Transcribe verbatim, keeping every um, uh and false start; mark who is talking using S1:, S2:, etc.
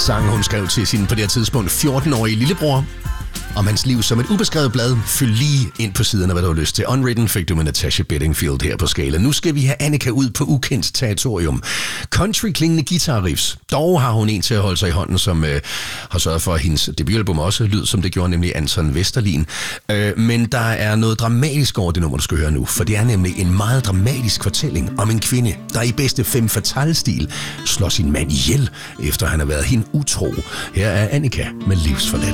S1: Sangen hun skrev til sin på det her tidspunkt fjorten-årige lillebror. Om hans liv som et ubeskrevet blad. Følg lige ind på siden af, hvad du har lyst til. Unwritten fik du med Natasha Bedingfield her på Skala. Nu skal vi have Annika ud på ukendt territorium. Country-klingende guitar-riffs. Dog har hun en til at holde sig i hånden, som øh, har sørget for, at hendes debutalbum også lyd, som det gjorde, nemlig Anton Vesterlin. Øh, men der er noget dramatisk over det nummer, du skal høre nu. For det er nemlig en meget dramatisk fortælling om en kvinde, der i bedste femme fatale-stil slår sin mand ihjel, efter han har været hende utro. Her er Annika med Livsforladt.